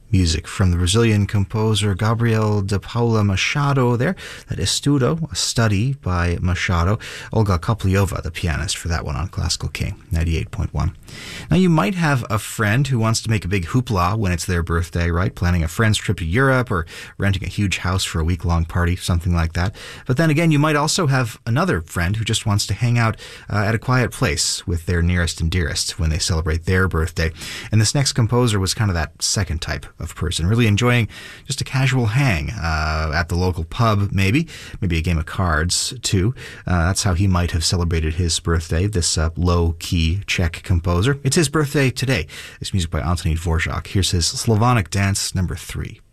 Music from the Brazilian composer Gabriel de Paula Machado there. That Estudo, a study by Machado. Olga Kopliova, the pianist, for that one on Classical K 98.1. Now, you might have a friend who wants to make a big hoopla when it's their birthday, right? Planning a friend's trip to Europe or renting a huge house for a week-long party, something like that. But then again, you might also have another friend who just wants to hang out at a quiet place with their nearest and dearest when they celebrate their birthday. And this next composer was kind of that second type of person, really enjoying just a casual hang at the local pub, maybe a game of cards too. That's how he might have celebrated his birthday, this low-key Czech composer. It's his birthday today. This music by Antonín Dvořák. Here's his Slavonic Dance number 3.